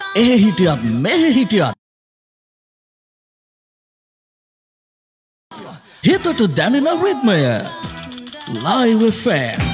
එහෙ හිටියත් මෙහෙ හිටියත් හිතට දැනෙන රිද්මය Live FM